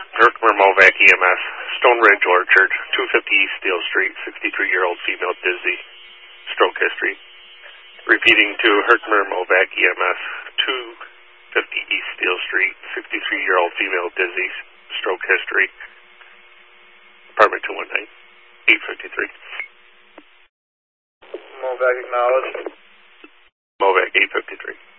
Herkimer Movac EMS, Stone Ridge Orchard, 250 East Steel Street, 63-year-old female dizzy, stroke history. Repeating to Herkimer Movac EMS, 250 East Steel Street, 63-year-old female dizzy, stroke history. Apartment 219, 853. Movac acknowledged. Movac 853.